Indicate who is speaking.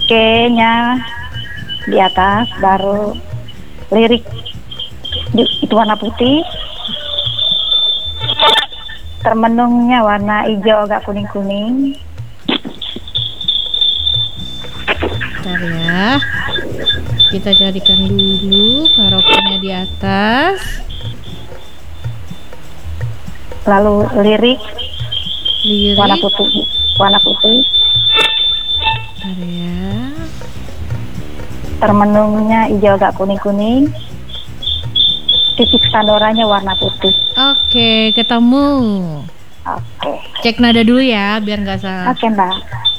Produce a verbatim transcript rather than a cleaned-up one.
Speaker 1: K-nya di atas, baru lirik di- itu warna putih, termenungnya warna hijau agak kuning-kuning.
Speaker 2: Bentar ya. Kita carikan dulu karaoke-nya di atas.
Speaker 1: Lalu lirik warna
Speaker 2: Lirik.
Speaker 1: putih, warna putih.
Speaker 2: Bentar ya.
Speaker 1: Termenungnya hijau agak kuning-kuning. Titik sandoranya warna putih.
Speaker 2: Oke, ketemu.
Speaker 1: Oke,
Speaker 2: Cek nada dulu ya, biar nggak salah.
Speaker 1: oke Mbak.